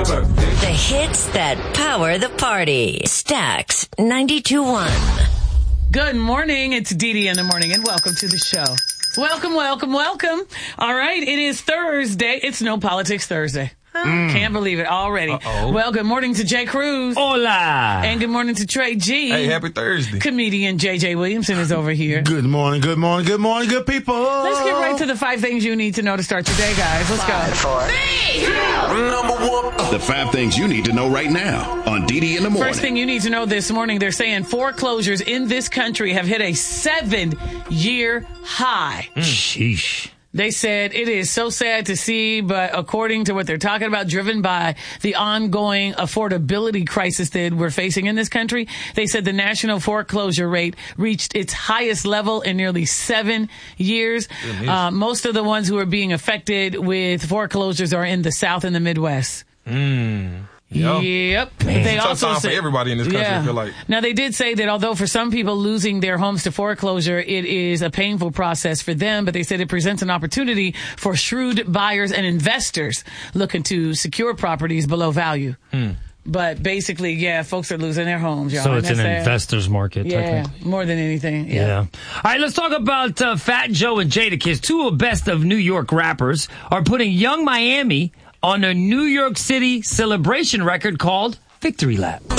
The hits that power the party. Stax 92.1. Good morning. It's Dee Dee in the morning, and welcome to the show. Welcome, welcome, welcome. All right, it is Thursday. It's No Politics Thursday. Can't believe it already. Uh-oh. Well, good morning to Jay Cruz. Hola. And good morning to Trey G. Hey, happy Thursday. Comedian JJ Williamson is over here. Good morning, good morning, good morning, good people. Let's get right to the 5 things you need to know to start your day, guys. Let's go. 4, 3, 2. Number one. The 5 things you need to know right now on DD in the morning. First thing you need to know this morning, they're saying foreclosures in this country have hit a 7-year high. Sheesh. They said it is so sad to see, but according to what they're talking about, driven by the ongoing affordability crisis that we're facing in this country, they said the national foreclosure rate reached its highest level in nearly 7 years. Most of the ones who are being affected with foreclosures are in the South and the Midwest. Yep. They Tough also time said, for everybody in this country, I feel like. Now, they did say that although for some people losing their homes to foreclosure, it is a painful process for them, but they said it presents an opportunity for shrewd buyers and investors looking to secure properties below value. But basically, yeah, folks are losing their homes, y'all. So it's And an that's sad. investor's market, Yeah, technically. more than anything. Yeah. All right, let's talk about Fat Joe and Jadakiss. Two of best of New York rappers are putting Young Miami on a New York City celebration record called Victory Lap.